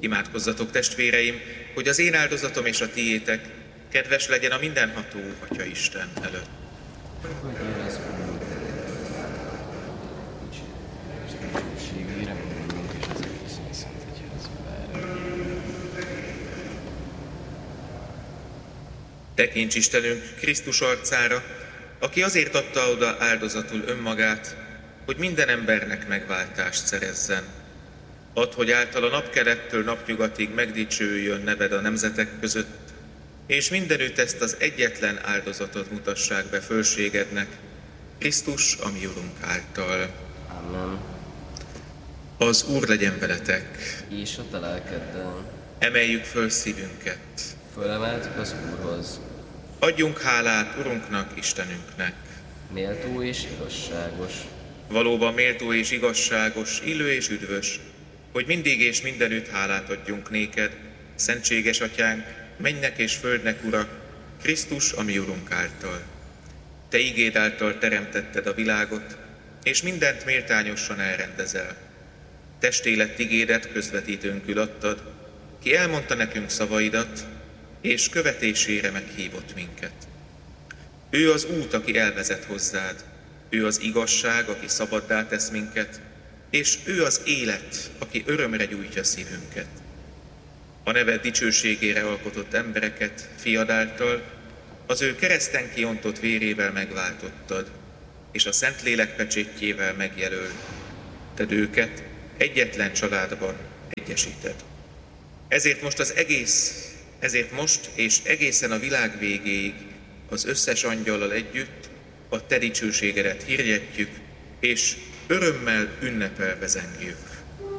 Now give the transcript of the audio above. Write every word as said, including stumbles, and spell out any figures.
Imádkozzatok, testvéreim, hogy az én áldozatom és a tiétek kedves legyen a mindenható Atya Isten előtt. Tekints Istenünk Krisztus arcára, aki azért adta oda áldozatul önmagát, hogy minden embernek megváltást szerezzen. Add, hogy által a napkelettől napnyugatig megdicsőjön neved a nemzetek között, és mindenütt ezt az egyetlen áldozatot mutassák be fölségednek, Krisztus, a mi Urunk által. Amen. Az Úr legyen veletek. És a te lelkeddel. Emeljük föl szívünket. Fölemeltük az Úrhoz. Adjunk hálát Urunknak, Istenünknek. Méltó és igazságos. Valóban méltó és igazságos, illő és üdvös, hogy mindig és mindenütt hálát adjunk néked, szentséges Atyánk, mennynek és földnek Ura, Krisztus, a mi Urunk által. Te igéd által teremtetted a világot, és mindent méltányosan elrendezel. Testélet igédet közvetítőnkül adtad, ki elmondta nekünk szavaidat, és követésére meghívott minket. Ő az út, aki elvezet hozzád, ő az igazság, aki szabaddá tesz minket, és ő az élet, aki örömre gyújtja szívünket. A neved dicsőségére alkotott embereket fiad által, az ő kereszten kiontott vérével megváltottad, és a Szentlélek pecsétjével megjelölted őket, egyetlen családban egyesíted. Ezért most az egész, ezért most és egészen a világ végéig az összes angyallal együtt a te dicsőségedet hirdetjük, és örömmel ünnepelve zengjük.